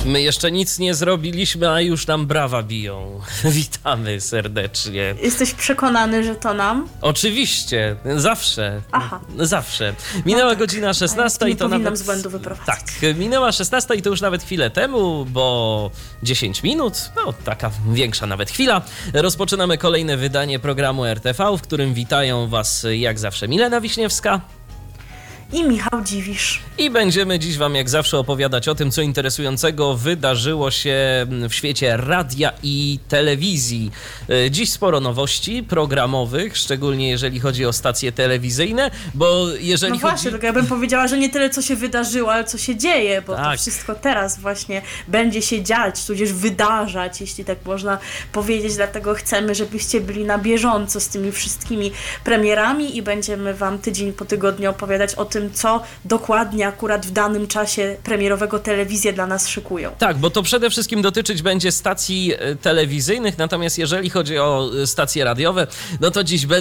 My jeszcze nic nie zrobiliśmy, a już nam brawa biją. Witamy serdecznie. Jesteś przekonany, że to nam? Oczywiście, zawsze. Aha. Zawsze. Minęła godzina 16 i to nawet... z błędu wyprowadzić. Tak, minęła 16 i to już nawet chwilę temu, bo 10 minut, no taka większa nawet chwila. Rozpoczynamy kolejne wydanie programu RTV, w którym witają Was jak zawsze Milena Wiśniewska i Michał Dziwisz. I będziemy dziś Wam jak zawsze opowiadać o tym, co interesującego wydarzyło się w świecie radia i telewizji. Dziś sporo nowości programowych, szczególnie jeżeli chodzi o stacje telewizyjne, bo jeżeli właśnie, tak ja bym powiedziała, że nie tyle co się wydarzyło, ale co się dzieje, bo to wszystko teraz właśnie będzie się dziać, tudzież wydarzać, jeśli tak można powiedzieć, dlatego chcemy, żebyście byli na bieżąco z tymi wszystkimi premierami i będziemy Wam tydzień po tygodniu opowiadać o tym, co dokładnie akurat w danym czasie premierowego telewizje dla nas szykują. Tak, bo to przede wszystkim dotyczyć będzie stacji telewizyjnych, natomiast jeżeli chodzi o stacje radiowe, no to dziś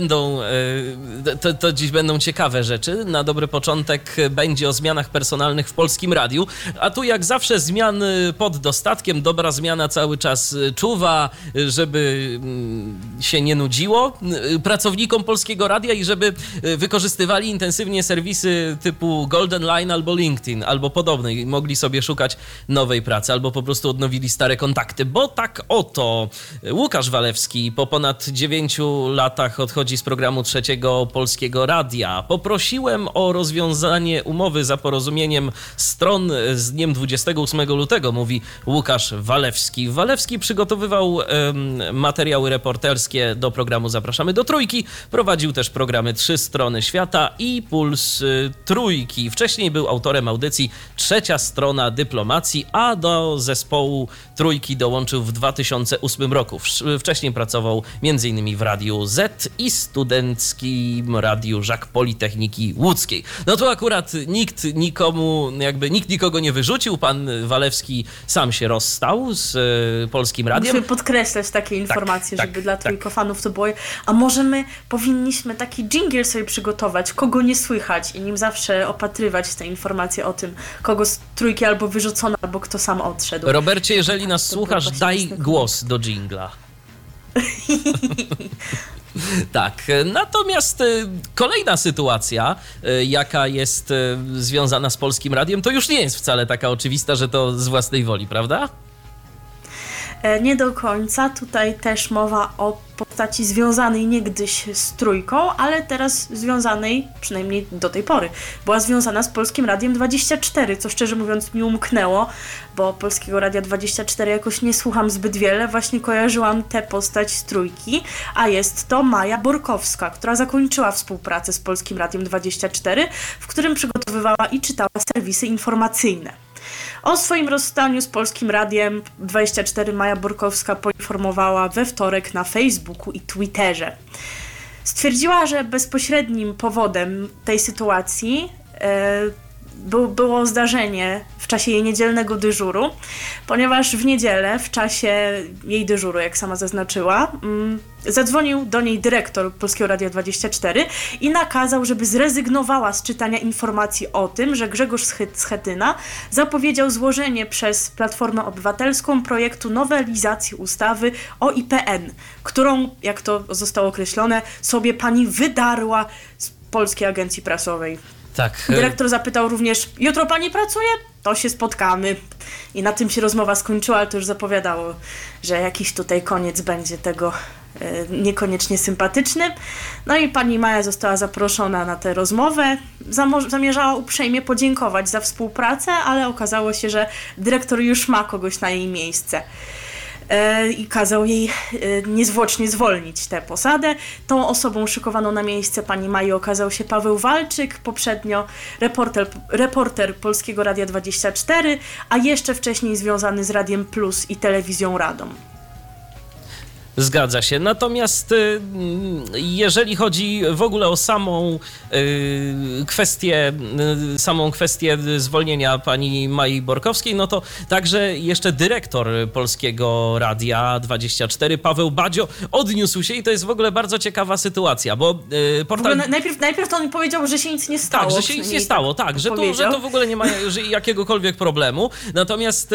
będą ciekawe rzeczy. Na dobry początek będzie o zmianach personalnych w Polskim Radiu, a tu jak zawsze zmian pod dostatkiem, dobra zmiana cały czas czuwa, żeby się nie nudziło pracownikom Polskiego Radia i żeby wykorzystywali intensywnie serwisy typu Golden Line albo LinkedIn, albo podobne i mogli sobie szukać nowej pracy, albo po prostu odnowili stare kontakty, bo tak oto Łukasz Walewski po ponad 9 latach odchodzi z programu Trzeciego Polskiego Radia. Poprosiłem o rozwiązanie umowy za porozumieniem stron z dniem 28 lutego, mówi Łukasz Walewski. Walewski przygotowywał materiały reporterskie do programu Zapraszamy do Trójki, prowadził też programy Trzy Strony Świata i Puls Trójki. Wcześniej był autorem audycji Trzecia Strona Dyplomacji, a do zespołu Trójki dołączył w 2008 roku. Wcześniej pracował m.in. w Radiu Z i Studenckim Radiu Żak Politechniki Łódzkiej. No to akurat nikt nikogo nie wyrzucił. Pan Walewski sam się rozstał z Polskim Radiem. Musimy podkreślać takie informacje, żeby dla trójkofanów to było. A może my powinniśmy taki dżingiel sobie przygotować, kogo nie słychać i nim zawsze opatrywać te informacje o tym, kogo z Trójki albo wyrzucono, albo kto sam odszedł. Robercie, jeżeli nas słuchasz, daj głos do dżingla. Tak, natomiast kolejna sytuacja, jaka jest związana z Polskim Radiem, to już nie jest wcale taka oczywista, że to z własnej woli, prawda? Nie do końca. Tutaj też mowa o postaci związanej niegdyś z Trójką, ale teraz związanej, przynajmniej do tej pory, była związana z Polskim Radiem 24, co szczerze mówiąc mi umknęło, bo Polskiego Radia 24 jakoś nie słucham zbyt wiele. Właśnie kojarzyłam tę postać z Trójki, a jest to Maja Borkowska, która zakończyła współpracę z Polskim Radiem 24, w którym przygotowywała i czytała serwisy informacyjne. O swoim rozstaniu z Polskim Radiem 24 Maja Borkowska poinformowała we wtorek na Facebooku i Twitterze. Stwierdziła, że bezpośrednim powodem tej sytuacji było zdarzenie w czasie jej niedzielnego dyżuru, ponieważ w niedzielę, w czasie jej dyżuru, jak sama zaznaczyła, zadzwonił do niej dyrektor Polskiego Radia 24 i nakazał, żeby zrezygnowała z czytania informacji o tym, że Grzegorz Schetyna zapowiedział złożenie przez Platformę Obywatelską projektu nowelizacji ustawy o IPN, którą, jak to zostało określone, sobie pani wydarła z Polskiej Agencji Prasowej. Tak. Dyrektor zapytał również, jutro pani pracuje? To się spotkamy. I na tym się rozmowa skończyła, ale to już zapowiadało, że jakiś tutaj koniec będzie tego niekoniecznie sympatyczny. No i pani Maja została zaproszona na tę rozmowę. Zamierzała uprzejmie podziękować za współpracę, ale okazało się, że dyrektor już ma kogoś na jej miejsce. I kazał jej niezwłocznie zwolnić tę posadę. Tą osobą szykowaną na miejsce pani Maji okazał się Paweł Walczyk, poprzednio reporter Polskiego Radia 24, a jeszcze wcześniej związany z Radiem Plus i Telewizją Radom. Zgadza się. Natomiast jeżeli chodzi w ogóle o samą kwestię zwolnienia pani Mai Borkowskiej, no to także jeszcze dyrektor Polskiego Radia 24, Paweł Badzio, odniósł się i to jest w ogóle bardzo ciekawa sytuacja, bo portal... Najpierw to on powiedział, że się nic nie stało. Tak, że się nic nie stało, tak, że to w ogóle nie ma jakiegokolwiek problemu. Natomiast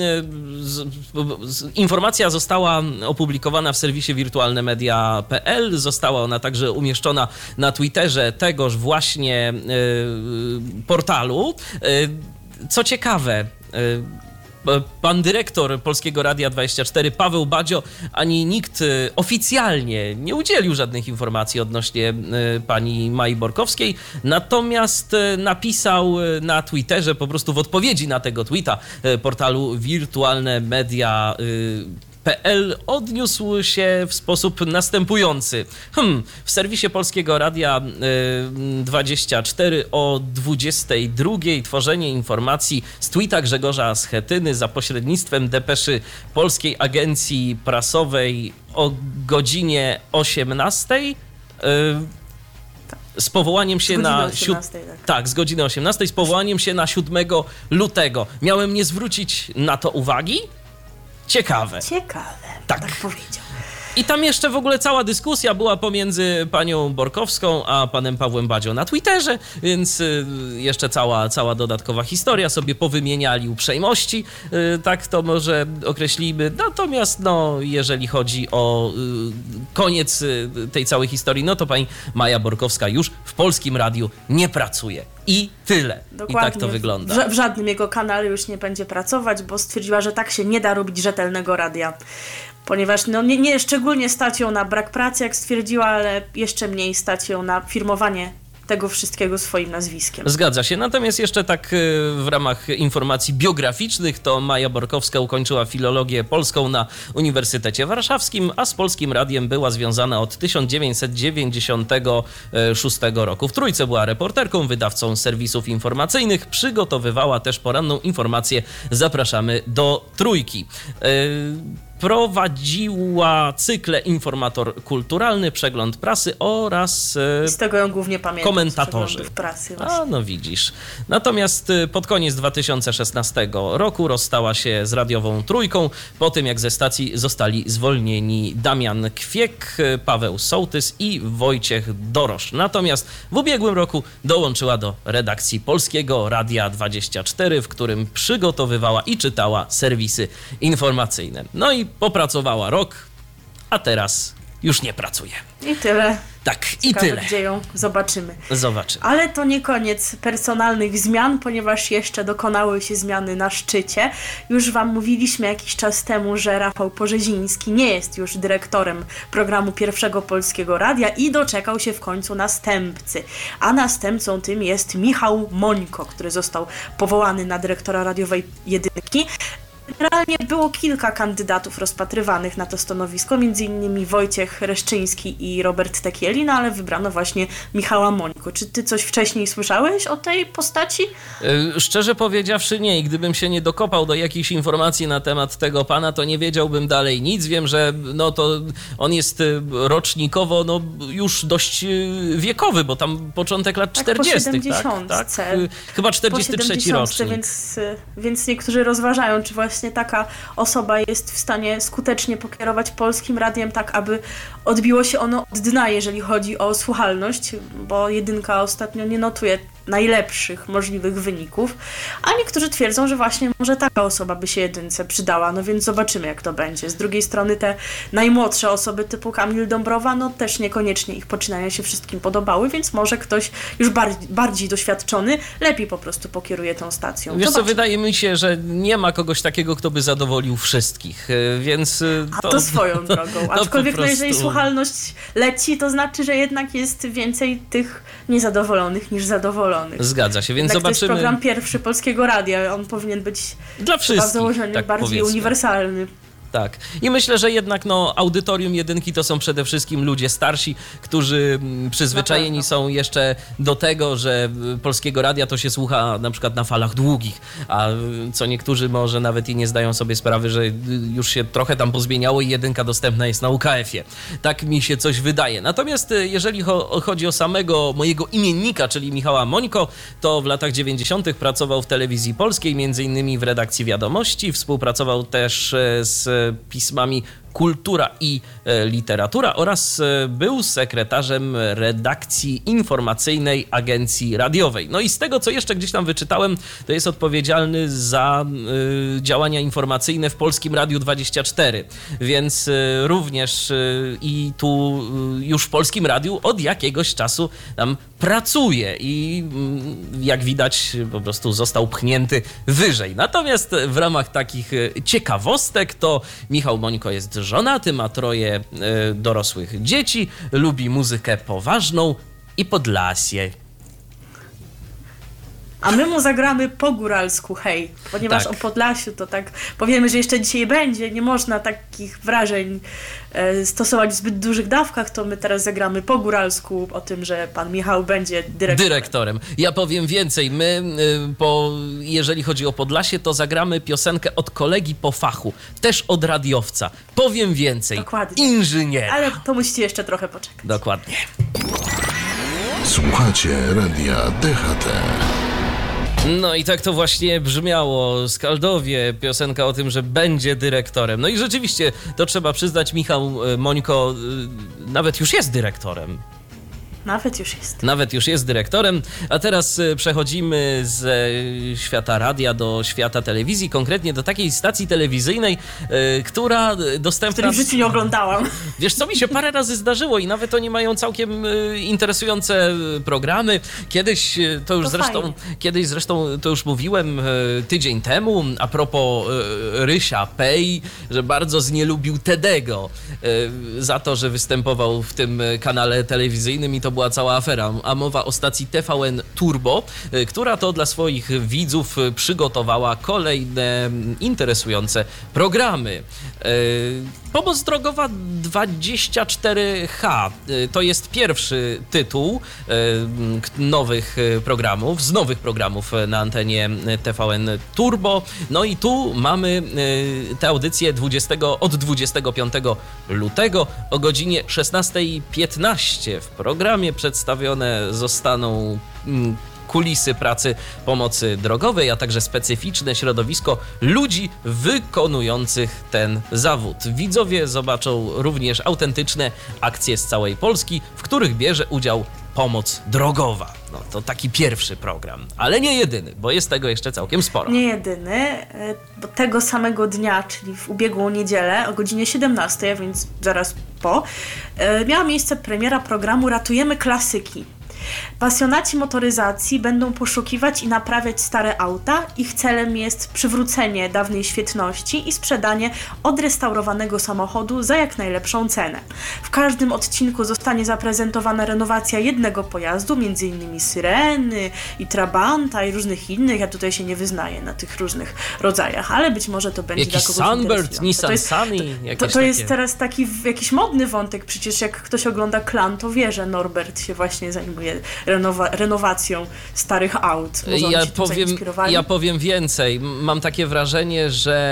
informacja została opublikowana w serwisie wirtualnemedia.pl, została ona także umieszczona na Twitterze tegoż właśnie portalu. Co ciekawe, pan dyrektor Polskiego Radia 24, Paweł Badzio, ani nikt oficjalnie nie udzielił żadnych informacji odnośnie pani Mai Borkowskiej, natomiast napisał na Twitterze, po prostu w odpowiedzi na tego tweeta portalu wirtualnemedia.pl odniósł się w sposób następujący. W serwisie Polskiego Radia 24 o 22 tworzenie informacji z tweeta Grzegorza Schetyny za pośrednictwem depeszy Polskiej Agencji Prasowej o godzinie 18 z powołaniem się na 18, z godziny 18 z powołaniem się na 7 lutego. Miałem nie zwrócić na to uwagi? Ciekawe, tak powiedział. I tam jeszcze w ogóle cała dyskusja była pomiędzy panią Borkowską a panem Pawłem Badzią na Twitterze, więc jeszcze cała dodatkowa historia, sobie powymieniali uprzejmości, tak to może określimy. Natomiast jeżeli chodzi o koniec tej całej historii, no to pani Maja Borkowska już w Polskim Radiu nie pracuje. I tyle. Dokładnie. I tak to wygląda. W żadnym jego kanale już nie będzie pracować, bo stwierdziła, że tak się nie da robić rzetelnego radia. Ponieważ nie szczególnie stać ją na brak pracy, jak stwierdziła, ale jeszcze mniej stać ją na firmowanie tego wszystkiego swoim nazwiskiem. Zgadza się. Natomiast jeszcze tak w ramach informacji biograficznych, to Maja Borkowska ukończyła filologię polską na Uniwersytecie Warszawskim, a z Polskim Radiem była związana od 1996 roku. W Trójce była reporterką, wydawcą serwisów informacyjnych, przygotowywała też poranną informację Zapraszamy do Trójki. Prowadziła cykle Informator Kulturalny, Przegląd Prasy oraz z tego ją głównie pamiętam, komentatorzy. Prasy Widzisz. Natomiast pod koniec 2016 roku rozstała się z radiową Trójką, po tym jak ze stacji zostali zwolnieni Damian Kwiek, Paweł Sołtys i Wojciech Dorosz. Natomiast w ubiegłym roku dołączyła do redakcji Polskiego Radia 24, w którym przygotowywała i czytała serwisy informacyjne. No i popracowała rok, a teraz już nie pracuje. I tyle. Tak, Ciekawe, i tyle. Gdzie ją zobaczymy. Zobaczymy. Ale to nie koniec personalnych zmian, ponieważ jeszcze dokonały się zmiany na szczycie. Już wam mówiliśmy jakiś czas temu, że Rafał Porzeziński nie jest już dyrektorem programu Pierwszego Polskiego Radia i doczekał się w końcu następcy. A następcą tym jest Michał Mońko, który został powołany na dyrektora radiowej Jedynki. Generalnie było kilka kandydatów rozpatrywanych na to stanowisko, m.in. Wojciech Reszczyński i Robert Tekielin, ale wybrano właśnie Michała Mońko. Czy ty coś wcześniej słyszałeś o tej postaci? Szczerze powiedziawszy nie. I gdybym się nie dokopał do jakichś informacji na temat tego pana, to nie wiedziałbym dalej nic. Wiem, że to on jest rocznikowo już dość wiekowy, bo tam początek lat 40. Po 70. Tak? Chyba 43 rocznik. Więc niektórzy rozważają, czy właśnie taka osoba jest w stanie skutecznie pokierować Polskim Radiem tak, aby odbiło się ono od dna, jeżeli chodzi o słuchalność, bo Jedynka ostatnio nie notuje najlepszych możliwych wyników, a niektórzy twierdzą, że właśnie może taka osoba by się Jedynce przydała, więc zobaczymy, jak to będzie. Z drugiej strony te najmłodsze osoby typu Kamil Dąbrowa, też niekoniecznie ich poczynania się wszystkim podobały, więc może ktoś już bardziej doświadczony lepiej po prostu pokieruje tą stacją. Wiesz co, wydaje mi się, że nie ma kogoś takiego, kto by zadowolił wszystkich, więc... To swoją drogą. Aczkolwiek jeżeli słuchalność leci, to znaczy, że jednak jest więcej tych niezadowolonych niż zadowolonych. Zgadza się, więc zobaczymy. To jest program Pierwszy Polskiego Radia, on powinien być dla wszystkich, w założeniu bardziej uniwersalny. tak. I myślę, że jednak audytorium jedynki to są przede wszystkim ludzie starsi, którzy przyzwyczajeni są jeszcze do tego, że Polskiego Radia to się słucha na przykład na falach długich, a co niektórzy może nawet i nie zdają sobie sprawy, że już się trochę tam pozmieniało i jedynka dostępna jest na UKF-ie. Tak mi się coś wydaje. Natomiast jeżeli chodzi o samego mojego imiennika, czyli Michała Mońko, to w latach 90. pracował w Telewizji Polskiej, między innymi w redakcji Wiadomości, współpracował też z pismami Kultura i Literatura oraz był sekretarzem redakcji informacyjnej Agencji Radiowej. No i z tego, co jeszcze gdzieś tam wyczytałem, to jest odpowiedzialny za działania informacyjne w Polskim Radiu 24, więc również i tu już w Polskim Radiu od jakiegoś czasu tam pracuje i jak widać po prostu został pchnięty wyżej. Natomiast w ramach takich ciekawostek to Michał Mońko jest żonaty, ma 3 dorosłych dzieci, lubi muzykę poważną i Podlasie. A my mu zagramy po góralsku, hej, ponieważ Tak. o Podlasiu to tak powiemy, że jeszcze dzisiaj będzie, nie można takich wrażeń stosować w zbyt dużych dawkach, to my teraz zagramy po góralsku o tym, że pan Michał będzie dyrektorem. Ja powiem więcej, my jeżeli chodzi o Podlasie, to zagramy piosenkę od kolegi po fachu, też od radiowca. Powiem więcej, Dokładnie. inżyniera. Ale to musicie jeszcze trochę poczekać. Dokładnie. Słuchacie radia DHT. No i tak to właśnie brzmiało. Skaldowie, piosenka o tym, że będzie dyrektorem. No i rzeczywiście, to trzeba przyznać, Michał Mońko nawet już jest dyrektorem. Nawet już jest dyrektorem, a teraz przechodzimy ze świata radia do świata telewizji, konkretnie do takiej stacji telewizyjnej, która dostępna... Której w życiu nie oglądałam. Wiesz co, mi się parę razy zdarzyło i nawet oni mają całkiem interesujące programy. Kiedyś zresztą to już mówiłem tydzień temu, a propos Rysia Pej, że bardzo znielubił Tedego za to, że występował w tym kanale telewizyjnym i to była cała afera. A mowa o stacji TVN Turbo, która to dla swoich widzów przygotowała kolejne interesujące programy. Pomoc drogowa 24H to jest pierwszy tytuł z nowych programów na antenie TVN Turbo. No i tu mamy tę audycję od 25 lutego o godzinie 16:15. W programie przedstawione zostaną kulisy pracy pomocy drogowej, a także specyficzne środowisko ludzi wykonujących ten zawód. Widzowie zobaczą również autentyczne akcje z całej Polski, w których bierze udział pomoc drogowa. No to taki pierwszy program, ale nie jedyny, bo jest tego jeszcze całkiem sporo. Nie jedyny, bo tego samego dnia, czyli w ubiegłą niedzielę o godzinie 17, więc zaraz po, miała miejsce premiera programu Ratujemy Klasyki. Pasjonaci motoryzacji będą poszukiwać i naprawiać stare auta. Ich celem jest przywrócenie dawnej świetności i sprzedanie odrestaurowanego samochodu za jak najlepszą cenę. W każdym odcinku zostanie zaprezentowana renowacja jednego pojazdu, m.in. Syreny i Trabanta i różnych innych. Ja tutaj się nie wyznaję na tych różnych rodzajach, ale być może to będzie jakiś dla kogoś Sunbird, Nissan Sunny. To jest teraz taki jakiś modny wątek. Przecież jak ktoś ogląda Klan, to wie, że Norbert się właśnie zajmuje renowacją starych aut. Ja powiem więcej. Mam takie wrażenie,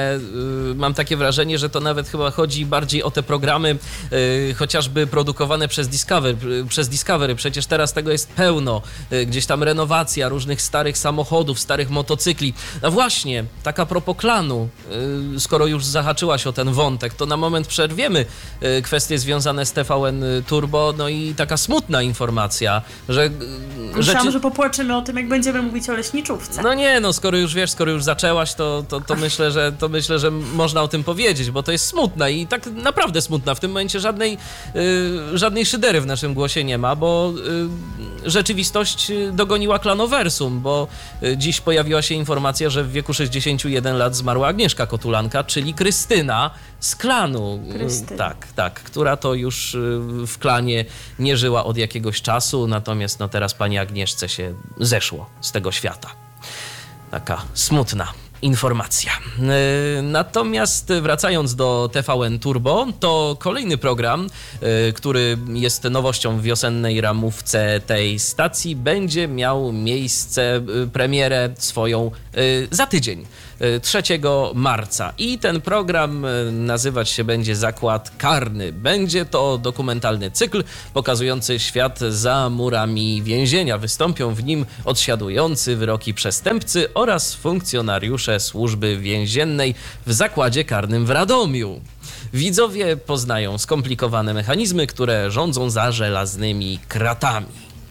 że to nawet chyba chodzi bardziej o te programy chociażby produkowane przez Discovery. Przecież teraz tego jest pełno. Gdzieś tam renowacja różnych starych samochodów, starych motocykli. No właśnie, tak a propos Klanu, skoro już zahaczyłaś o ten wątek, to na moment przerwiemy kwestie związane z TVN Turbo. No i taka smutna informacja, że Myślałam, że popłaczymy o tym, jak będziemy mówić o leśniczówce. No nie, skoro już zaczęłaś, to myślę, że można o tym powiedzieć, bo to jest smutne i tak naprawdę smutna. W tym momencie żadnej szydery w naszym głosie nie ma, bo rzeczywistość dogoniła klanoversum, bo dziś pojawiła się informacja, że w wieku 61 lat zmarła Agnieszka Kotulanka, czyli Krystyna z Klanu. Tak, która to już w Klanie nie żyła od jakiegoś czasu, natomiast teraz pani Agnieszce się zeszło z tego świata. Taka smutna informacja. Natomiast wracając do TVN Turbo, to kolejny program, który jest nowością w wiosennej ramówce tej stacji, będzie miał miejsce, premierę swoją za tydzień, 3 marca. I ten program nazywać się będzie Zakład Karny. Będzie to dokumentalny cykl pokazujący świat za murami więzienia. Wystąpią w nim odsiadujący wyroki przestępcy oraz funkcjonariusze służby więziennej w zakładzie karnym w Radomiu. Widzowie poznają skomplikowane mechanizmy, które rządzą za żelaznymi kratami.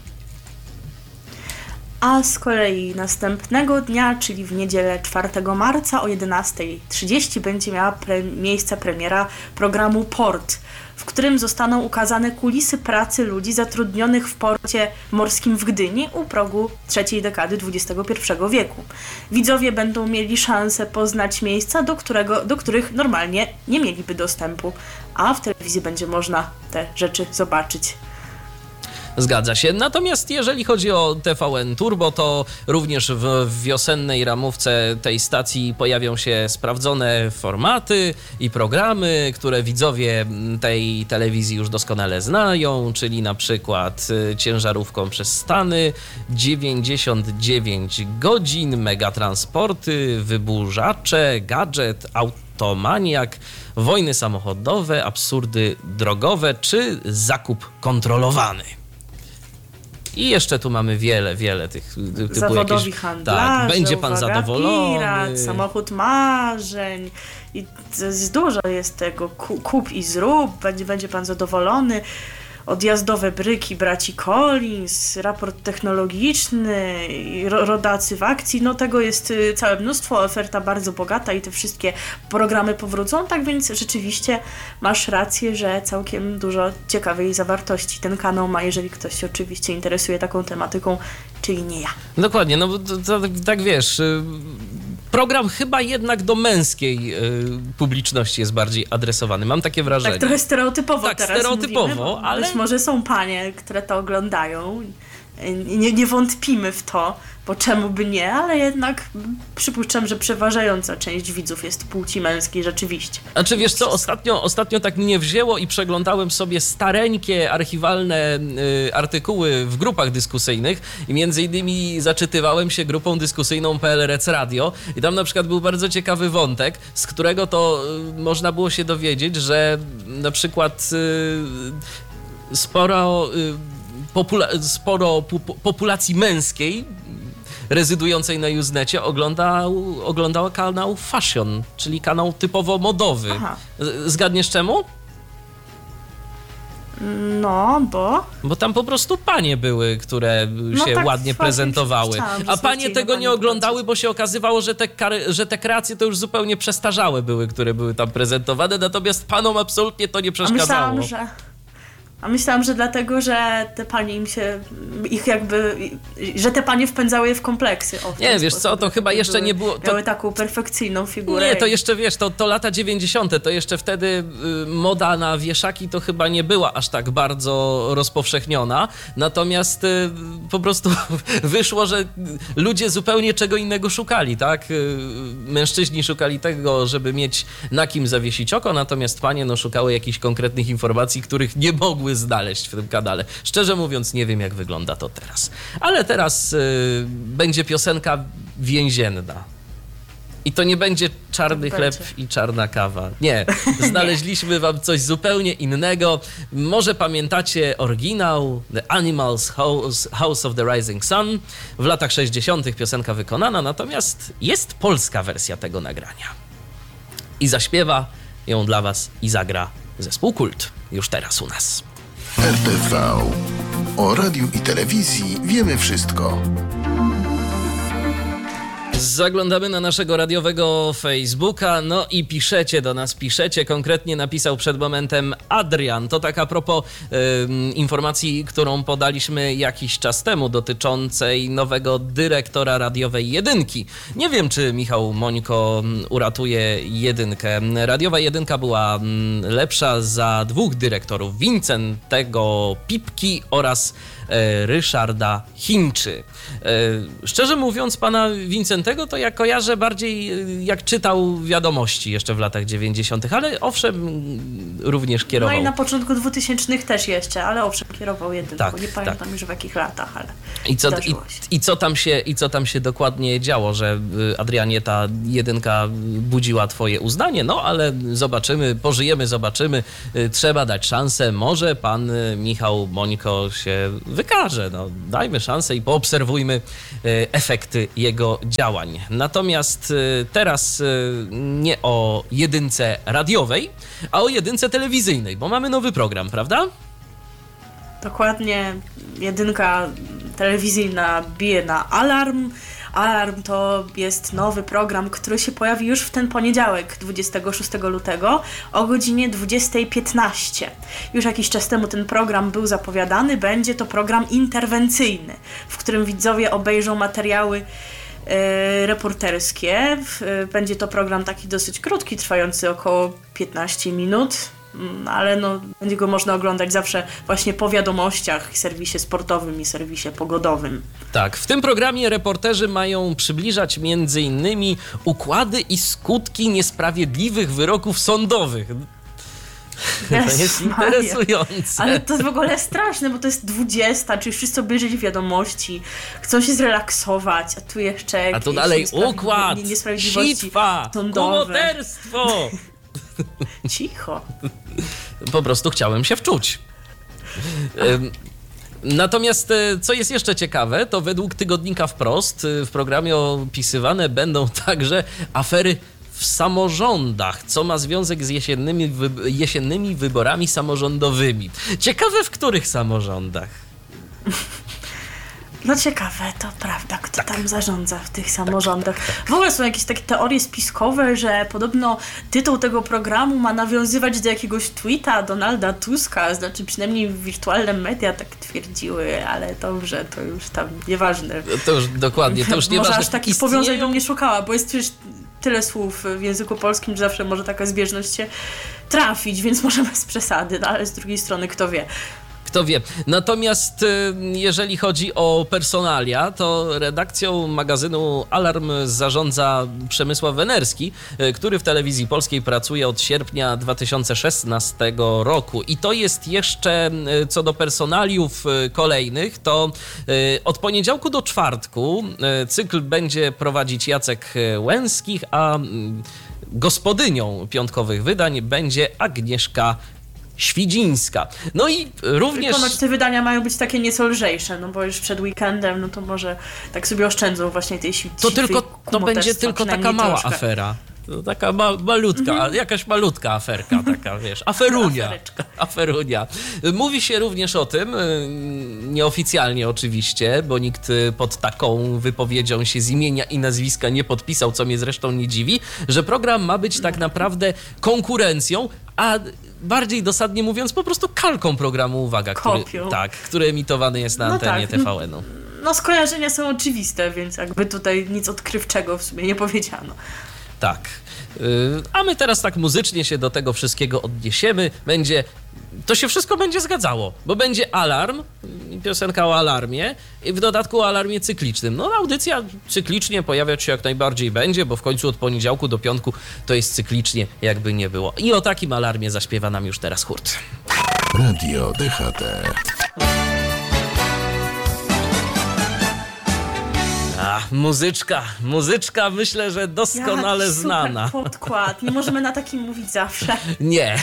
A z kolei następnego dnia, czyli w niedzielę 4 marca o 11:30 będzie miała miejsce premiera programu Port, w którym zostaną ukazane kulisy pracy ludzi zatrudnionych w porcie morskim w Gdyni u progu trzeciej dekady XXI wieku. Widzowie będą mieli szansę poznać miejsca, do których normalnie nie mieliby dostępu, a w telewizji będzie można te rzeczy zobaczyć. Zgadza się. Natomiast jeżeli chodzi o TVN Turbo, to również w wiosennej ramówce tej stacji pojawią się sprawdzone formaty i programy, które widzowie tej telewizji już doskonale znają, czyli na przykład Ciężarówką przez Stany, 99 godzin, megatransporty, wyburzacze, gadżet, automaniak, wojny samochodowe, absurdy drogowe czy zakup kontrolowany. I jeszcze tu mamy wiele tych typu zawodowi jakieś... handlarze, tak, będzie pan zadowolony. Pirat, samochód marzeń. I dużo jest tego. Kup i zrób, będzie pan zadowolony. Odjazdowe bryki braci Collins, raport technologiczny, rodacy w akcji, no tego jest całe mnóstwo, oferta bardzo bogata i te wszystkie programy powrócą, tak więc rzeczywiście masz rację, że całkiem dużo ciekawej zawartości ten kanał ma, jeżeli ktoś się oczywiście interesuje taką tematyką, czyli nie ja. Dokładnie, no to tak wiesz... Program chyba jednak do męskiej publiczności jest bardziej adresowany. Mam takie wrażenie. Tak trochę stereotypowo tak, teraz stereotypowo, mówimy, ale... Być może są panie, które to oglądają. Nie wątpimy w to, bo czemu by nie, ale jednak przypuszczam, że przeważająca część widzów jest płci męskiej rzeczywiście. A czy wiesz co, ostatnio tak mnie wzięło i przeglądałem sobie stareńkie, archiwalne artykuły w grupach dyskusyjnych i między innymi zaczytywałem się grupą dyskusyjną PL Rec Radio i tam na przykład był bardzo ciekawy wątek, z którego to można było się dowiedzieć, że na przykład sporo populacji męskiej rezydującej na Usenecie oglądała kanał Fashion, czyli kanał typowo modowy. Aha. Zgadniesz czemu? No, bo tam po prostu panie były, które się tak, ładnie prezentowały. A panie tego nie oglądały, bo się okazywało, że te kreacje to już zupełnie przestarzałe były, które były tam prezentowane, natomiast panom absolutnie to nie przeszkadzało. Myślałam, że dlatego, że te panie że te panie wpędzały je w kompleksy. Nie, wiesz co, to chyba jeszcze nie było... Miały taką perfekcyjną figurę. Nie, to jeszcze wiesz, to lata 90., to jeszcze wtedy moda na wieszaki to chyba nie była aż tak bardzo rozpowszechniona, natomiast po prostu wyszło, że ludzie zupełnie czego innego szukali, tak? Mężczyźni szukali tego, żeby mieć na kim zawiesić oko, natomiast panie szukały jakichś konkretnych informacji, których nie mogły znaleźć w tym kanale. Szczerze mówiąc, nie wiem, jak wygląda to teraz. Ale teraz będzie piosenka więzienna. I to nie będzie czarny chleb i czarna kawa. Nie, znaleźliśmy wam coś zupełnie innego. Może pamiętacie oryginał The Animals House of the Rising Sun. W latach 60. piosenka wykonana, natomiast jest polska wersja tego nagrania. I zaśpiewa ją dla was i zagra zespół Kult. Już teraz u nas. RTV. O radiu i telewizji wiemy wszystko. Zaglądamy na naszego radiowego Facebooka, no i piszecie do nas, konkretnie napisał przed momentem Adrian. To tak a propos informacji, którą podaliśmy jakiś czas temu dotyczącej nowego dyrektora radiowej Jedynki. Nie wiem, czy Michał Mońko uratuje Jedynkę. Radiowa Jedynka była lepsza za dwóch dyrektorów, Wincentego Pipki oraz Ryszarda Chińczy. Szczerze mówiąc, pana Wincentego Świętego to ja kojarzę bardziej jak czytał wiadomości jeszcze w latach 90., ale owszem, również kierował. No i na początku 2000 też jeszcze, ale owszem, kierował jedynką. Tak, nie pamiętam już w jakich latach, ale I co tam się dokładnie działo, że Adrianie ta jedynka budziła twoje uznanie? No ale zobaczymy, pożyjemy, zobaczymy. Trzeba dać szansę. Może pan Michał Mońko się wykaże. No, dajmy szansę i poobserwujmy efekty jego działań. Natomiast teraz nie o jedynce radiowej, a o jedynce telewizyjnej, bo mamy nowy program, prawda? Dokładnie, jedynka telewizyjna bije na Alarm. Alarm to jest nowy program, który się pojawi już w ten poniedziałek, 26 lutego o godzinie 20:15. Już jakiś czas temu ten program był zapowiadany. Będzie to program interwencyjny, w którym widzowie obejrzą materiały reporterskie. Będzie to program taki dosyć krótki, trwający około 15 minut. Ale no, będzie go można oglądać zawsze właśnie po wiadomościach, serwisie sportowym i serwisie pogodowym. Tak, w tym programie reporterzy mają przybliżać m.in. układy i skutki niesprawiedliwych wyroków sądowych. To jest interesujące. Ale to jest w ogóle straszne, bo to jest 20, czyli wszyscy obejrzeli wiadomości, chcą się zrelaksować, a tu jeszcze jakieś... A tu dalej układ, sitwa, kumoterstwo. Cicho. Po prostu chciałem się wczuć. Natomiast co jest jeszcze ciekawe, to według tygodnika Wprost w programie opisywane będą także afery w samorządach, co ma związek z jesiennymi wyborami samorządowymi. Ciekawe, w których samorządach? No ciekawe, to prawda, kto tam zarządza w tych samorządach. W ogóle są jakieś takie teorie spiskowe, że podobno tytuł tego programu ma nawiązywać do jakiegoś tweeta Donalda Tuska, znaczy przynajmniej wirtualne media tak twierdziły, ale dobrze, to już tam nieważne. To już dokładnie, to już nieważne. Może aż takich powiązań bym nie szukała, bo jest przecież tyle słów w języku polskim, że zawsze może taka zbieżność się trafić, więc może bez przesady, no ale z drugiej strony kto wie. Kto wie. Natomiast jeżeli chodzi o personalia, to redakcją magazynu Alarm zarządza Przemysław Wenerski, który w Telewizji Polskiej pracuje od sierpnia 2016 roku. I to jest jeszcze co do personaliów kolejnych, to od poniedziałku do czwartku cykl będzie prowadzić Jacek Łęskich, a gospodynią piątkowych wydań będzie Agnieszka Świdzińska. No i również... Ponoć te wydania mają być takie nieco lżejsze, no bo już przed weekendem, no to może tak sobie oszczędzą właśnie tej to będzie tylko taka mała afera. To taka malutka, jakaś malutka aferka, taka wiesz, aferunia. Mówi się również o tym, nieoficjalnie oczywiście, bo nikt pod taką wypowiedzią się z imienia i nazwiska nie podpisał, co mnie zresztą nie dziwi, że program ma być tak naprawdę konkurencją, a bardziej dosadnie mówiąc po prostu kalką programu Uwaga, który emitowany jest na antenie TVN-u. No skojarzenia są oczywiste, więc jakby tutaj nic odkrywczego w sumie nie powiedziano. Tak. A my teraz tak muzycznie się do tego wszystkiego odniesiemy. To się wszystko będzie zgadzało, bo będzie alarm, piosenka o alarmie i w dodatku o alarmie cyklicznym. No audycja cyklicznie pojawiać się jak najbardziej będzie, bo w końcu od poniedziałku do piątku to jest cyklicznie, jakby nie było. I o takim alarmie zaśpiewa nam już teraz Hurt. Radio DHT. Muzyczka myślę, że doskonale znana. Super podkład, nie możemy na takim mówić zawsze. Nie,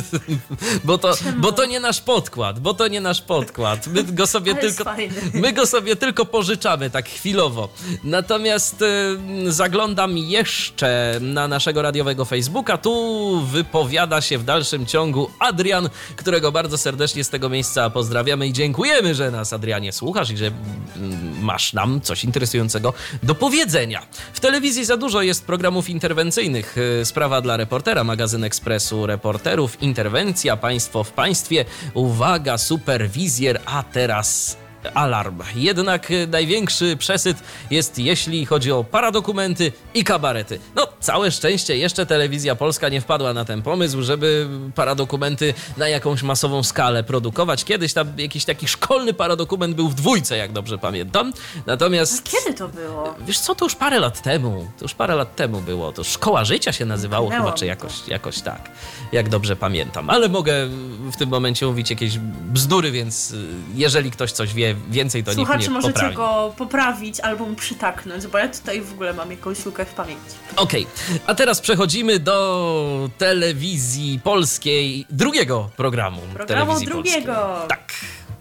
bo to nie nasz podkład, my go sobie tylko pożyczamy tak chwilowo. Natomiast zaglądam jeszcze na naszego radiowego Facebooka, tu wypowiada się w dalszym ciągu Adrian, którego bardzo serdecznie z tego miejsca pozdrawiamy i dziękujemy, że nas, Adrianie, słuchasz i że masz nam coś interesującego do powiedzenia. W telewizji za dużo jest programów interwencyjnych. Sprawa dla reportera, magazyn Ekspresu Reporterów, interwencja, państwo w państwie, uwaga, superwizjer, a teraz alarm. Jednak największy przesyt jest, jeśli chodzi o paradokumenty i kabarety. No, całe szczęście jeszcze Telewizja Polska nie wpadła na ten pomysł, żeby paradokumenty na jakąś masową skalę produkować. Kiedyś tam jakiś taki szkolny paradokument był w 2, jak dobrze pamiętam. Natomiast... A kiedy to było? Wiesz co, to już parę lat temu. To już parę lat temu było. To Szkoła Życia się nazywało chyba, czy jakoś tak. Jak dobrze pamiętam. Ale mogę w tym momencie mówić jakieś bzdury, więc jeżeli ktoś coś wie więcej, to niech mnie Słuchacze, możecie poprawi. go poprawić albo mu przytaknąć, bo ja tutaj w ogóle mam jakąś lukę w pamięci. Okej, a teraz przechodzimy do Telewizji Polskiej, drugiego programu. Telewizji drugiego. Polskiej. Tak.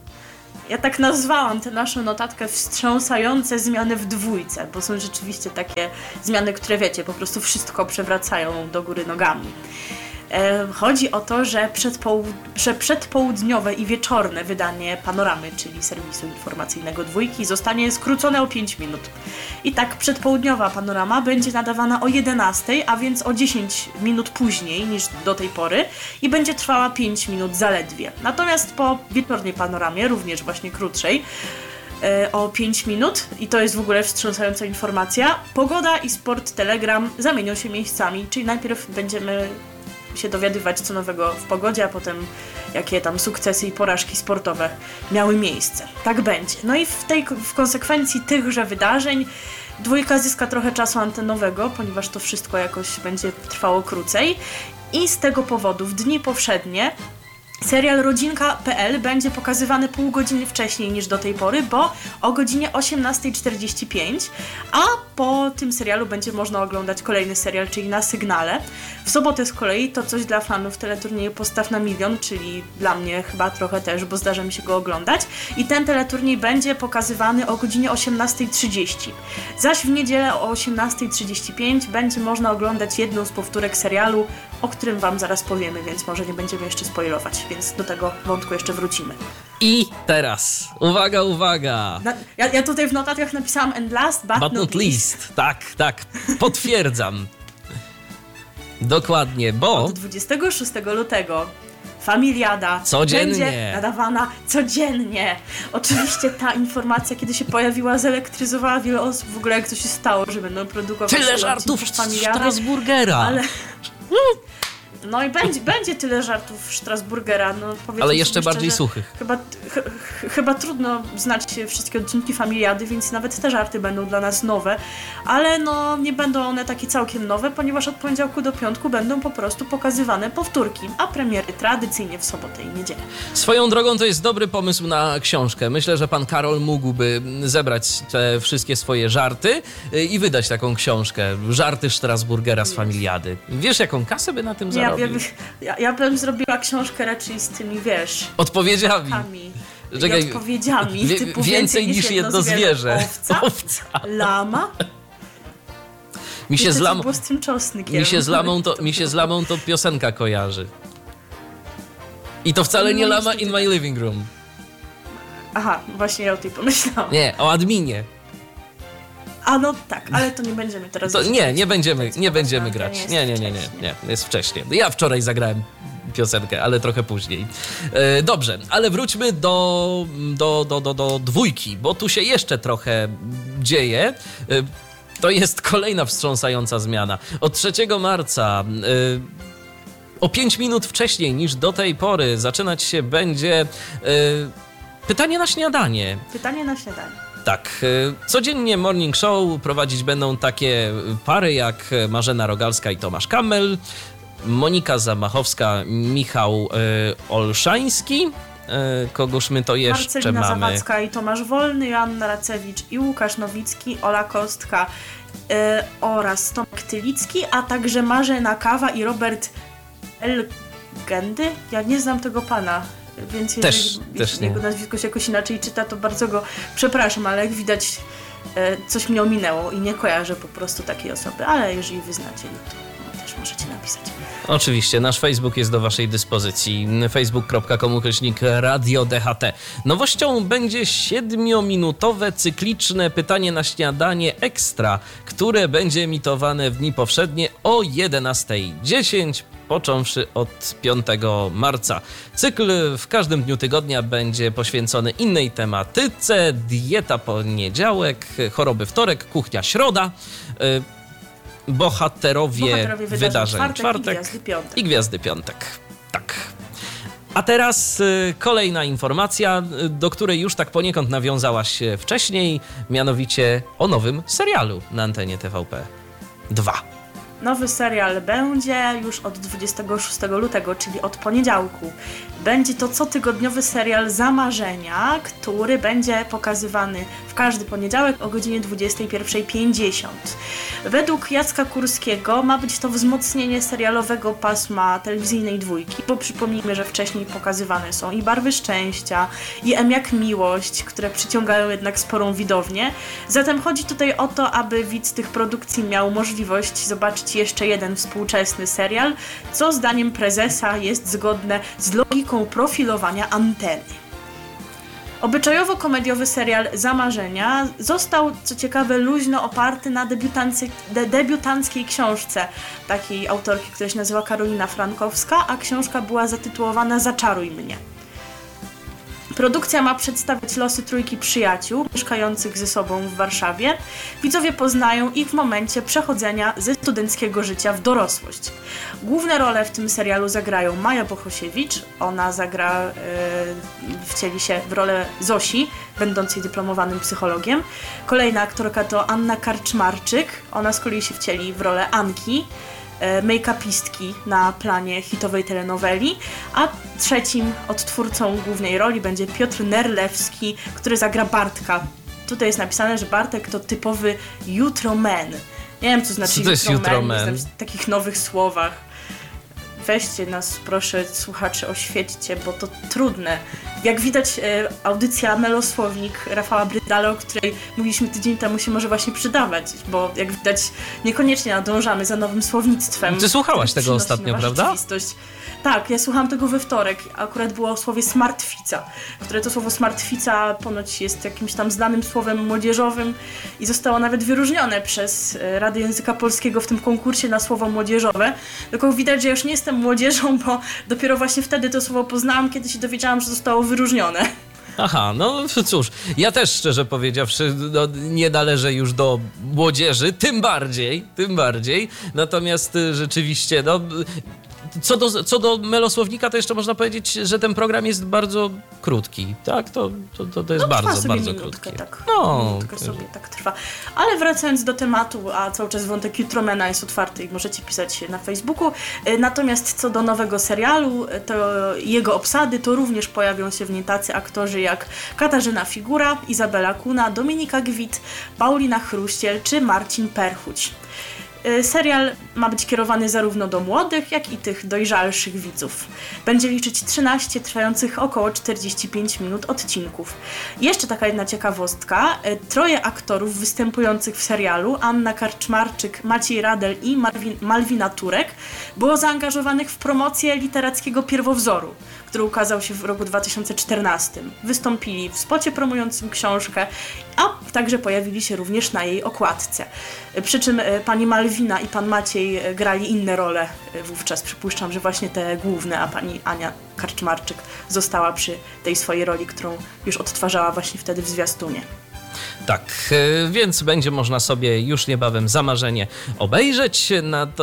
Ja tak nazwałam tę naszą notatkę wstrząsające zmiany w 2, bo są rzeczywiście takie zmiany, które wiecie, po prostu wszystko przewracają do góry nogami. Chodzi o to, że przedpołudniowe i wieczorne wydanie Panoramy, czyli serwisu informacyjnego 2, zostanie skrócone o 5 minut. I tak przedpołudniowa Panorama będzie nadawana o 11, a więc o 10 minut później niż do tej pory i będzie trwała 5 minut zaledwie. Natomiast po wieczornej Panoramie, również właśnie krótszej, o 5 minut, i to jest w ogóle wstrząsająca informacja, Pogoda i Sport Telegram zamienią się miejscami, czyli najpierw będziemy się dowiadywać co nowego w pogodzie, a potem jakie tam sukcesy i porażki sportowe miały miejsce. Tak będzie. No i w konsekwencji tychże wydarzeń 2 zyska trochę czasu antenowego, ponieważ to wszystko jakoś będzie trwało krócej i z tego powodu w dni powszednie serial Rodzinka.pl będzie pokazywany pół godziny wcześniej niż do tej pory, bo o godzinie 18:45, a po tym serialu będzie można oglądać kolejny serial, czyli na Sygnale. W sobotę z kolei to coś dla fanów teleturnieju Postaw na milion, czyli dla mnie chyba trochę też, bo zdarza mi się go oglądać. I ten teleturniej będzie pokazywany o godzinie 18:30. Zaś w niedzielę o 18:35 będzie można oglądać jedną z powtórek serialu, o którym wam zaraz powiemy, więc może nie będziemy jeszcze spoilować, więc do tego wątku jeszcze wrócimy. I teraz, uwaga! Ja tutaj w notatkach napisałam and last but not least. Tak, potwierdzam. Dokładnie, bo... Od 26 lutego Familiada codziennie będzie nadawana codziennie. Oczywiście ta informacja, kiedy się pojawiła, zelektryzowała wiele osób. W ogóle jak to się stało, że będą produkować tyle żartów Strasburgera. Ale... No i będzie tyle żartów Strasburgera. No, ale jeszcze szczerze, bardziej suchych. Chyba trudno znać wszystkie odcinki Familiady, więc nawet te żarty będą dla nas nowe. Ale no nie będą one takie całkiem nowe, ponieważ od poniedziałku do piątku będą po prostu pokazywane powtórki, a premiery tradycyjnie w sobotę i niedzielę. Swoją drogą to jest dobry pomysł na książkę. Myślę, że pan Karol mógłby zebrać te wszystkie swoje żarty i wydać taką książkę. Żarty Strasburgera z Familiady. Wiesz, jaką kasę by na tym zarobił? Ja bym zrobiła książkę raczej z tymi, wiesz... odpowiedziami. Odpowiedziami. Typu więcej niż jedno zwierzę. Owca? Lama? Mi się z lamą to piosenka kojarzy. I to wcale nie Lama in my living room. Aha, właśnie ja o tej pomyślałam. Nie, o adminie. A no tak, ale to nie będziemy teraz... Nie będziemy grać. Nie, jest wcześnie. Ja wczoraj zagrałem piosenkę, ale trochę później. Dobrze, ale wróćmy do 2, bo tu się jeszcze trochę dzieje. To jest kolejna wstrząsająca zmiana. Od 3 marca o 5 minut wcześniej niż do tej pory zaczynać się będzie pytanie na śniadanie. Pytanie na śniadanie. Tak, codziennie morning show prowadzić będą takie pary jak Marzena Rogalska i Tomasz Kammel, Monika Zamachowska, Michał Olszański. Kogoż my to jeszcze Marcelina mamy? Zawadzka i Tomasz Wolny, Joanna Racewicz i Łukasz Nowicki, Ola Kostka oraz Tomek Tylicki, a także Marzena Kawa i Robert Elgendy. Ja nie znam tego pana. Więc jeżeli jego nazwisko się jakoś inaczej czyta, to bardzo go przepraszam, ale jak widać coś mnie ominęło i nie kojarzę po prostu takiej osoby, ale jeżeli wy znacie, no to też możecie napisać. Oczywiście, nasz Facebook jest do waszej dyspozycji. facebook.com/Radio DHT. Nowością będzie 7-minutowe cykliczne pytanie na śniadanie ekstra, które będzie emitowane w dni powszednie o 11:10 począwszy od 5 marca. Cykl w każdym dniu tygodnia będzie poświęcony innej tematyce. Dieta poniedziałek, choroby wtorek, kuchnia środa, bohaterowie wydarzeń czwartek i gwiazdy piątek. Tak. A teraz kolejna informacja, do której już tak poniekąd nawiązałaś wcześniej, mianowicie o nowym serialu na antenie TVP 2. Nowy serial będzie już od 26 lutego, czyli od poniedziałku. Będzie to cotygodniowy serial Zamarzenia, który będzie pokazywany w każdy poniedziałek o godzinie 21:50. Według Jacka Kurskiego ma być to wzmocnienie serialowego pasma telewizyjnej dwójki, bo przypomnijmy, że wcześniej pokazywane są i Barwy Szczęścia, i M jak Miłość, które przyciągają jednak sporą widownię. Zatem chodzi tutaj o to, aby widz tych produkcji miał możliwość zobaczyć jeszcze jeden współczesny serial, co zdaniem prezesa jest zgodne z logiką profilowania anteny. Obyczajowo-komediowy serial Zamarzenia został, co ciekawe, luźno oparty na debiutanckiej książce takiej autorki, która się nazywa Karolina Frankowska, a książka była zatytułowana Zaczaruj mnie. Produkcja ma przedstawić losy trójki przyjaciół mieszkających ze sobą w Warszawie. Widzowie poznają ich w momencie przechodzenia ze studenckiego życia w dorosłość. Główne role w tym serialu zagrają Maja Bohosiewicz, ona wcieli się w rolę Zosi, będącej dyplomowanym psychologiem. Kolejna aktorka to Anna Karczmarczyk, ona z kolei się wcieli w rolę Anki, make-upistki na planie hitowej telenoweli, a trzecim odtwórcą głównej roli będzie Piotr Nerlewski, który zagra Bartka. Tutaj jest napisane, że Bartek to typowy jutroman. Nie wiem, co znaczy jutroman w takich nowych słowach. Weźcie nas, proszę, słuchacze, oświećcie, bo to trudne. Jak widać, audycja Melosłownik Rafała Brydala, o której mówiliśmy tydzień temu, się może właśnie przydawać, bo jak widać, niekoniecznie nadążamy za nowym słownictwem. Ty słuchałaś tego ostatnio, prawda? Tak, ja słuchałam tego we wtorek. Akurat było o słowie smartfica, które to słowo smartfica ponoć jest jakimś tam znanym słowem młodzieżowym i zostało nawet wyróżnione przez Radę Języka Polskiego w tym konkursie na słowo młodzieżowe. Tylko widać, że już nie jestem młodzieżą, bo dopiero właśnie wtedy to słowo poznałam, kiedy się dowiedziałam, że zostało wyróżnione. Aha, no cóż, ja też szczerze powiedziawszy nie należę już do młodzieży, tym bardziej, natomiast rzeczywiście, Co do Melosłownika, to jeszcze można powiedzieć, że ten program jest bardzo krótki, tak? To jest bardzo krótki. Tak. Minutkę sobie tak trwa. Ale wracając do tematu, a cały czas wątek Jutromana jest otwarty i możecie pisać na Facebooku. Natomiast co do nowego serialu, to jego obsady, to również pojawią się w niej tacy aktorzy jak Katarzyna Figura, Izabela Kuna, Dominika Gwit, Paulina Chruściel czy Marcin Perchuć. Serial ma być kierowany zarówno do młodych, jak i tych dojrzalszych widzów. Będzie liczyć 13 trwających około 45 minut odcinków. Jeszcze taka jedna ciekawostka. 3 aktorów występujących w serialu, Anna Karczmarczyk, Maciej Radel i Malwina Turek, było zaangażowanych w promocję literackiego pierwowzoru, który ukazał się w roku 2014. Wystąpili w spocie promującym książkę, a także pojawili się również na jej okładce. Przy czym pani Malwina i pan Maciej grali inne role wówczas. Przypuszczam, że właśnie te główne, a pani Ania Karczmarczyk została przy tej swojej roli, którą już odtwarzała właśnie wtedy w zwiastunie. Tak, więc będzie można sobie już niebawem Zamarzenie obejrzeć.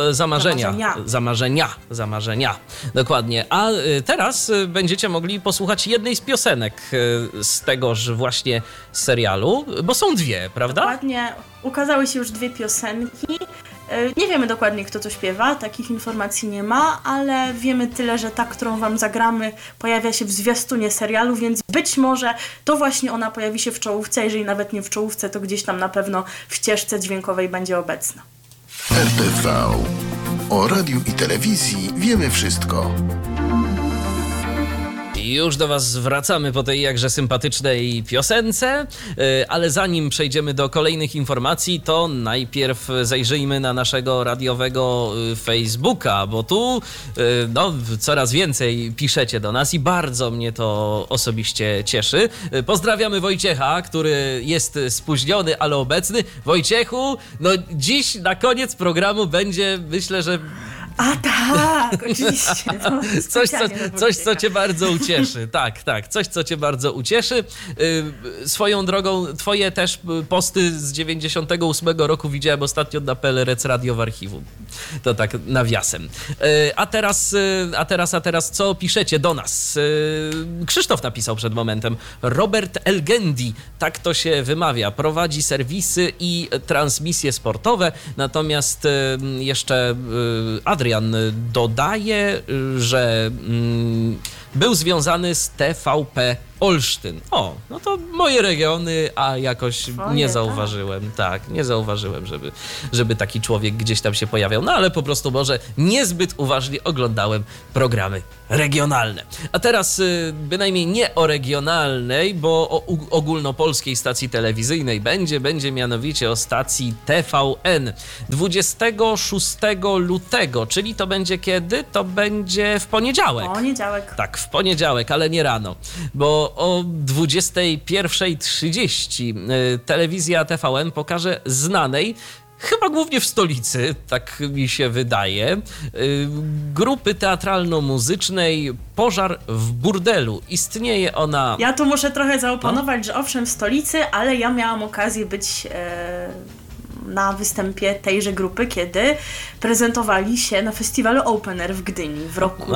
Zamarzenia. Dokładnie. A teraz będziecie mogli posłuchać jednej z piosenek z tegoż właśnie serialu, bo są dwie, prawda? Dokładnie. Ukazały się już 2 piosenki. Nie wiemy dokładnie, kto to śpiewa, takich informacji nie ma, ale wiemy tyle, że ta, którą wam zagramy, pojawia się w zwiastunie serialu, więc być może to właśnie ona pojawi się w czołówce, jeżeli nawet nie w czołówce, to gdzieś tam na pewno w ścieżce dźwiękowej będzie obecna. RTV. O radiu i telewizji wiemy wszystko. Już do was wracamy po tej jakże sympatycznej piosence, ale zanim przejdziemy do kolejnych informacji, to najpierw zajrzyjmy na naszego radiowego Facebooka, bo tu coraz więcej piszecie do nas i bardzo mnie to osobiście cieszy. Pozdrawiamy Wojciecha, który jest spóźniony, ale obecny. Wojciechu, dziś na koniec programu będzie, myślę, że A tak, oczywiście. No, Coś, co cię bardzo ucieszy. Tak. Coś, co cię bardzo ucieszy. Swoją drogą, twoje też posty z 98 roku widziałem ostatnio na PLRC Radio w archiwum. To tak nawiasem. A teraz, co piszecie do nas? Krzysztof napisał przed momentem. Robert Elgendi, tak to się wymawia, prowadzi serwisy i transmisje sportowe, natomiast jeszcze Adrian dodaje, że był związany z TVP Olsztyn. O, no to moje regiony, a jakoś nie zauważyłem. Tak, nie zauważyłem, żeby taki człowiek gdzieś tam się pojawiał. No ale po prostu może niezbyt uważnie oglądałem programy regionalne. A teraz bynajmniej nie o regionalnej, bo o ogólnopolskiej stacji telewizyjnej będzie mianowicie o stacji TVN. 26 lutego, czyli to będzie kiedy? To będzie w poniedziałek. Poniedziałek. Tak, w poniedziałek, ale nie rano, bo o 21:30 telewizja TVN pokaże znanej, chyba głównie w stolicy, tak mi się wydaje, grupy teatralno-muzycznej Pożar w burdelu. Istnieje ona... Ja tu muszę trochę zaoponować, że owszem w stolicy, ale ja miałam okazję być na występie tejże grupy, kiedy prezentowali się na festiwalu Open Air w Gdyni w roku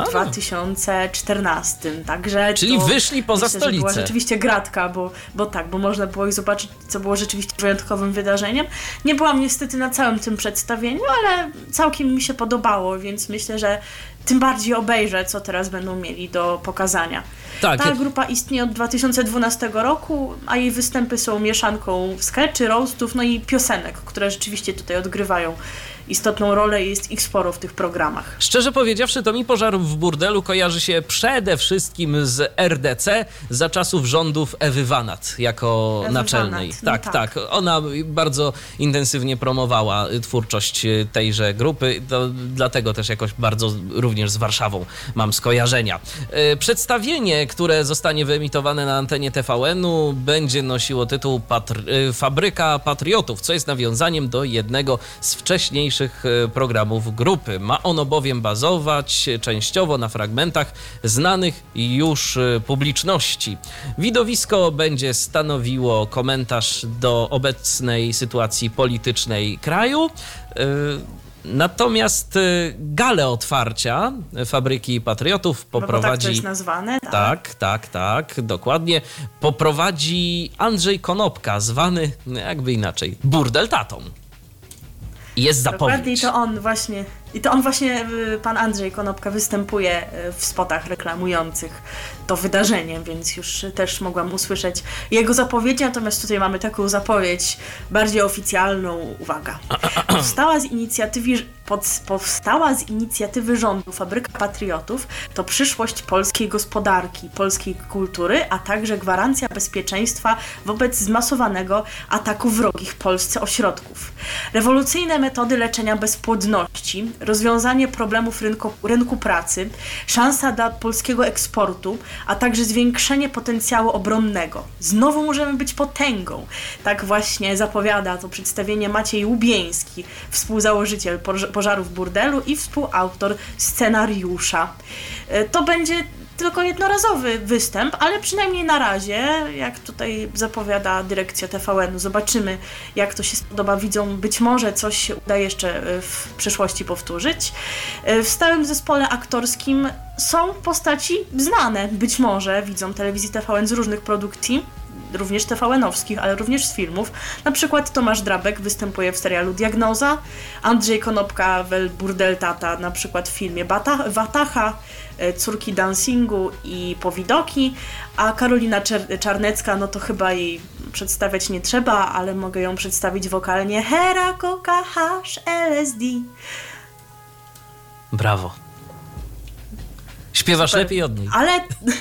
2014. Także czyli wyszli poza stolicę. Że była rzeczywiście gratka, bo można było ich zobaczyć, co było rzeczywiście wyjątkowym wydarzeniem. Nie byłam niestety na całym tym przedstawieniu, ale całkiem mi się podobało, więc myślę, że tym bardziej obejrzę, co teraz będą mieli do pokazania. Tak. Ta grupa istnieje od 2012 roku, a jej występy są mieszanką sketchy, roastów, no i piosenek, które rzeczywiście tutaj odgrywają istotną rolę i jest ich sporo w tych programach. Szczerze powiedziawszy, to mi Pożar w burdelu kojarzy się przede wszystkim z RDC za czasów rządów Ewy Wanat jako naczelnej. Tak. Ona bardzo intensywnie promowała twórczość tejże grupy, to dlatego też jakoś bardzo również z Warszawą mam skojarzenia. Przedstawienie, które zostanie wyemitowane na antenie TVN-u, będzie nosiło tytuł Fabryka Patriotów, co jest nawiązaniem do jednego z wcześniejszych programów grupy. Ma ono bowiem bazować częściowo na fragmentach znanych już publiczności. Widowisko będzie stanowiło komentarz do obecnej sytuacji politycznej kraju. Natomiast galę otwarcia Fabryki Patriotów poprowadzi... No bo tak to jest nazwane, tak, dokładnie. Poprowadzi Andrzej Konopka, zwany jakby inaczej Burdel Tatą. Jest zapowiedź. Dokładnie, i to on właśnie, pan Andrzej Konopka, występuje w spotach reklamujących to wydarzenie, więc już też mogłam usłyszeć jego zapowiedzi, natomiast tutaj mamy taką zapowiedź bardziej oficjalną. Uwaga. Powstała z inicjatywy rządu Fabryka Patriotów to przyszłość polskiej gospodarki, polskiej kultury, a także gwarancja bezpieczeństwa wobec zmasowanego ataku wrogich Polsce ośrodków. Rewolucyjne metody leczenia bezpłodności, rozwiązanie problemów rynku pracy, szansa dla polskiego eksportu, a także zwiększenie potencjału obronnego. Znowu możemy być potęgą. Tak właśnie zapowiada to przedstawienie Maciej Łubieński, współzałożyciel Pożarów w burdelu i współautor scenariusza. To będzie tylko jednorazowy występ, ale przynajmniej na razie, jak tutaj zapowiada dyrekcja TVN-u, zobaczymy, jak to się spodoba widzom. Być może coś się uda jeszcze w przyszłości powtórzyć. W stałym zespole aktorskim są postaci znane, być może widzom telewizji TVN z różnych produkcji, również TVN-owskich, ale również z filmów. Na przykład Tomasz Drabek występuje w serialu Diagnoza, Andrzej Konopka w Burdel Tata na przykład w filmie Watacha, Córki dancingu i Powidoki, a Karolina Czarnecka, no to chyba jej przedstawiać nie trzeba, ale mogę ją przedstawić wokalnie. Hera, coca, hash, LSD. Brawo. Śpiewasz Super. lepiej od niej. Ale...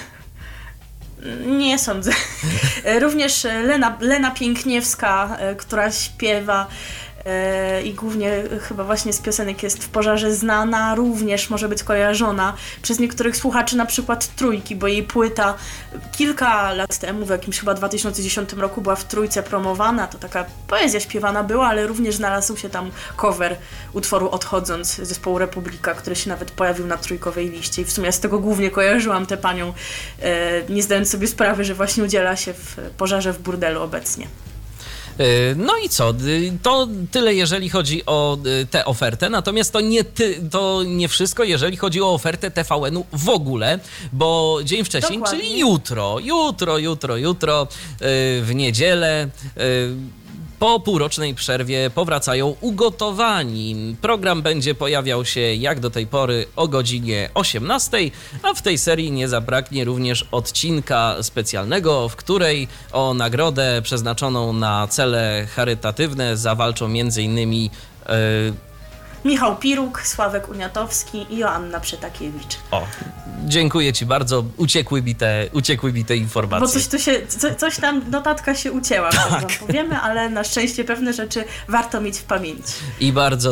Nie sądzę. Również Lena Piękniewska, która śpiewa i głównie chyba właśnie z piosenek jest W pożarze znana, również może być kojarzona przez niektórych słuchaczy, na przykład Trójki, bo jej płyta kilka lat temu, w jakimś chyba 2010 roku była w Trójce promowana, to taka poezja śpiewana była, ale również znalazł się tam cover utworu Odchodząc zespołu Republika, który się nawet pojawił na trójkowej liście i w sumie ja z tego głównie kojarzyłam tę panią, nie zdając sobie sprawy, że właśnie udziela się w Pożarze w burdelu obecnie. No i co? To tyle, jeżeli chodzi o tę ofertę, natomiast to nie wszystko, jeżeli chodzi o ofertę TVN-u w ogóle, bo dzień wcześniej, Dokładnie. czyli jutro, w niedzielę, po półrocznej przerwie powracają Ugotowani. Program będzie pojawiał się jak do tej pory o godzinie 18, a w tej serii nie zabraknie również odcinka specjalnego, w której o nagrodę przeznaczoną na cele charytatywne zawalczą m.in. Michał Piruk, Sławek Uniatowski i Joanna Przetakiewicz. O, dziękuję Ci bardzo. Uciekły mi te informacje. Bo coś tu się, coś tam, notatka się ucięła, tak wam powiemy, ale na szczęście pewne rzeczy warto mieć w pamięci. I bardzo